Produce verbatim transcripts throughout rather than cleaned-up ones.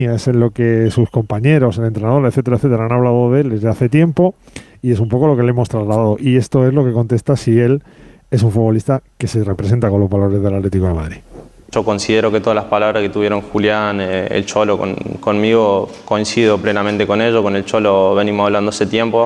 es en lo que sus compañeros, el entrenador, etcétera, etcétera, han hablado de él desde hace tiempo y es un poco lo que le hemos trasladado. Y esto es lo que contesta si él es un futbolista que se representa con los valores del Atlético de Madrid. Yo considero que todas las palabras que tuvieron Julián, eh, el Cholo con, conmigo, coincido plenamente con ello. Con el Cholo venimos hablando hace tiempo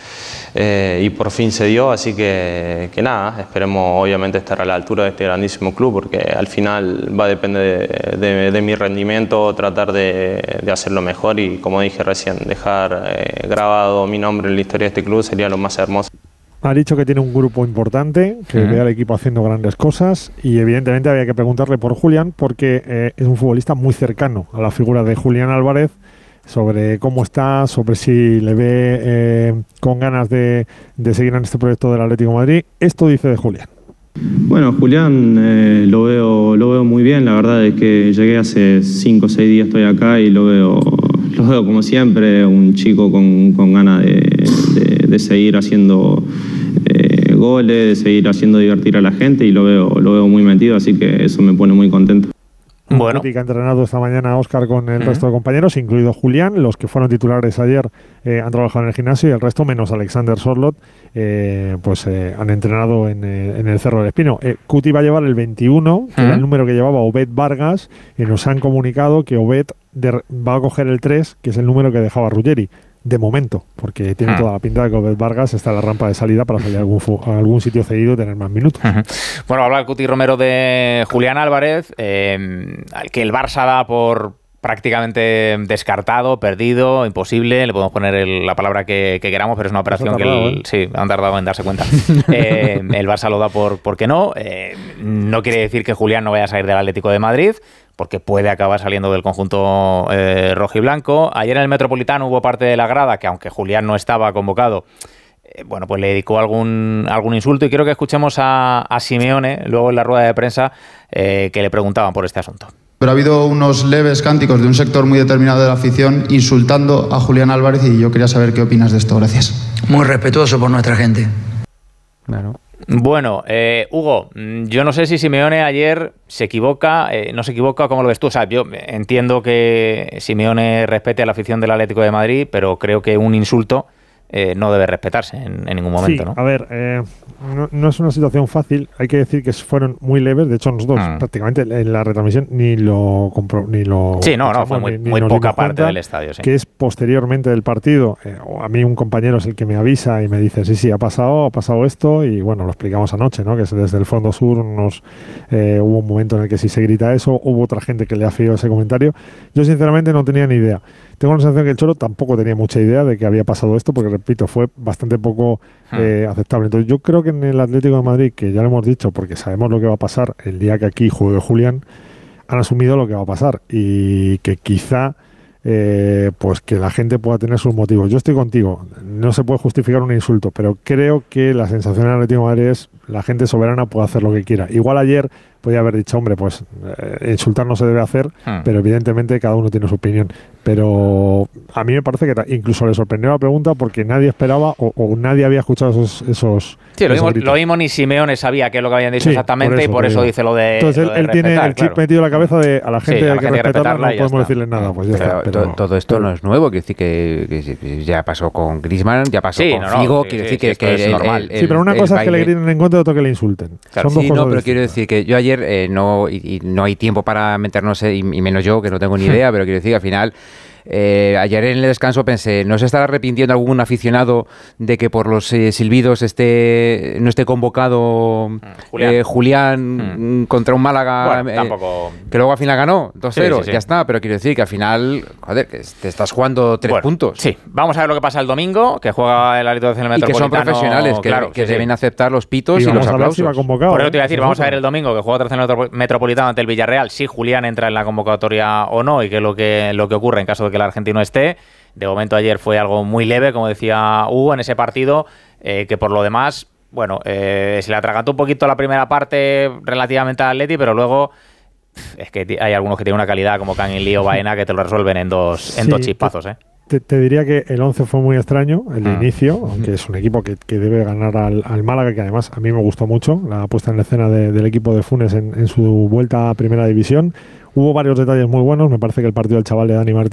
eh, y por fin se dio, así que, que nada, esperemos obviamente estar a la altura de este grandísimo club, porque al final va a depender de, de, de mi rendimiento, tratar de, de hacerlo mejor y, como dije recién, dejar eh, grabado mi nombre en la historia de este club sería lo más hermoso. Ha dicho que tiene un grupo importante, que uh-huh. ve al equipo haciendo grandes cosas y evidentemente había que preguntarle por Julián porque eh, es un futbolista muy cercano a la figura de Julián Álvarez, sobre cómo está, sobre si le ve eh, con ganas de, de seguir en este proyecto del Atlético de Madrid. Esto dice de Julián. Bueno, Julián eh, lo veo lo veo muy bien. La verdad es que llegué hace cinco o seis días, estoy acá y lo veo lo veo como siempre, un chico con, con ganas de, de, de seguir haciendo eh, goles, de seguir haciendo divertir a la gente y lo veo lo veo muy metido, así que eso me pone muy contento. Bueno, que ha entrenado esta mañana a Óscar con el uh-huh. resto de compañeros, incluido Julián. Los que fueron titulares ayer eh, han trabajado en el gimnasio y el resto, menos Alexander Sorloth, eh, pues eh, han entrenado en, eh, en el Cerro del Espino. Eh, Cuti va a llevar el veintiuno, que uh-huh. era el número que llevaba Obed Vargas, y nos han comunicado que Obed de, va a coger el tres, que es el número que dejaba Ruggeri. De momento, porque tiene uh-huh. toda la pinta de que Obed Vargas está en la rampa de salida para salir a algún, a algún sitio cedido y tener más minutos. Uh-huh. Bueno, habla el Cuti Romero de Julián Álvarez, eh, al que el Barça da por prácticamente descartado, perdido, imposible. Le podemos poner el, la palabra que, que queramos, pero es una operación que el, sí, han tardado en darse cuenta. eh, el Barça lo da por, por qué no. Eh, no quiere decir que Julián no vaya a salir del Atlético de Madrid, porque puede acabar saliendo del conjunto eh, rojiblanco. Ayer en el Metropolitano hubo parte de la grada que, aunque Julián no estaba convocado, eh, bueno, pues le dedicó algún, algún insulto, y quiero que escuchemos a, a Simeone luego en la rueda de prensa eh, que le preguntaban por este asunto. Pero ha habido unos leves cánticos de un sector muy determinado de la afición insultando a Julián Álvarez y yo quería saber qué opinas de esto. Gracias. Muy respetuoso por nuestra gente. Claro. Bueno, eh, Hugo, yo no sé si Simeone ayer se equivoca, eh, no se equivoca, ¿cómo lo ves tú? O sea, yo entiendo que Simeone respete a la afición del Atlético de Madrid, pero creo que un insulto eh, no debe respetarse en, en ningún momento, sí, ¿no? A ver, eh, no, no es una situación fácil, hay que decir que fueron muy leves, de hecho nosotros mm. prácticamente en la retransmisión ni lo compró, ni lo... Sí, no, no, fue muy, ni, muy ni poca parte del estadio, sí. Que es posteriormente del partido, eh, a mí un compañero es el que me avisa y me dice, sí, sí, ha pasado, ha pasado esto, y bueno, lo explicamos anoche, ¿no? Que desde el fondo sur nos eh, hubo un momento en el que sí se grita eso, hubo otra gente que le afeó ese comentario. Yo sinceramente no tenía ni idea. Tengo la sensación que el Cholo tampoco tenía mucha idea de que había pasado esto, porque repito, fue bastante poco eh, aceptable. Entonces yo creo que en el Atlético de Madrid, que ya lo hemos dicho, porque sabemos lo que va a pasar el día que aquí juegue Julián, han asumido lo que va a pasar y que quizá eh, pues que la gente pueda tener sus motivos. Yo estoy contigo, no se puede justificar un insulto, pero creo que la sensación del Atlético de Madrid es la gente soberana puede hacer lo que quiera. Igual ayer podía haber dicho, hombre, pues eh, insultar no se debe hacer, hmm. pero evidentemente cada uno tiene su opinión. Pero a mí me parece que incluso le sorprendió la pregunta porque nadie esperaba o, o nadie había escuchado esos, esos Sí, lo mismo, lo mismo ni Simeone sabía qué es lo que habían dicho sí, exactamente por eso, y por eso dice lo de Entonces lo de él, él tiene el chip claro. metido en la cabeza de a la gente sí, hay la que gente respetarla, no podemos está. decirle nada. Pues ya pero está, pero, todo esto pero, no es nuevo, quiere decir que, que ya pasó con Griezmann, ya pasó sí, con no, Figo, no, quiere sí, decir sí, que, que es el, normal. El, el, sí, pero una cosa el es que le griten en contra y otra que le insulten. Claro, Son sí, dos no, cosas pero distintas. quiero decir que yo ayer eh, no y, y no hay tiempo para meternos y, y menos yo que no tengo ni idea, pero quiero decir que al final Eh, ayer en el descanso pensé, ¿no se estará arrepintiendo algún aficionado de que por los eh, silbidos esté no esté convocado mm, Julián, eh, Julián mm. contra un Málaga bueno, eh, tampoco... que luego al final ganó dos cero? Sí, sí, sí. Ya está, pero quiero decir que al final, joder, que te estás jugando tres bueno, puntos. Sí, vamos a ver lo que pasa el domingo, que juega el Atlético del Metropolitano. Y que son profesionales, que, claro, que sí, deben sí. aceptar los pitos y, y los aplausos. Si va convocado, por eso te iba a decir, ¿eh? vamos a ver el domingo que juega otra vez el Metropolitano ante el Villarreal, si Julián entra en la convocatoria o no, y qué es lo que, lo que ocurre en caso de que el argentino esté. De momento ayer fue algo muy leve, como decía Hugo, en ese partido, eh, que por lo demás, bueno, eh, se le atragantó un poquito la primera parte relativamente al Atleti, pero luego es que hay algunos que tienen una calidad como Canguilí o Baena que te lo resuelven en dos, sí, en dos chispazos, ¿eh? Te, te diría que el once fue muy extraño, el mm. inicio, aunque es un equipo que, que debe ganar al, al Málaga, que además a mí me gustó mucho, la puesta en escena de, del equipo de Funes en, en su vuelta a Primera División. Hubo varios detalles muy buenos, me parece que el partido del chaval de Dani Martín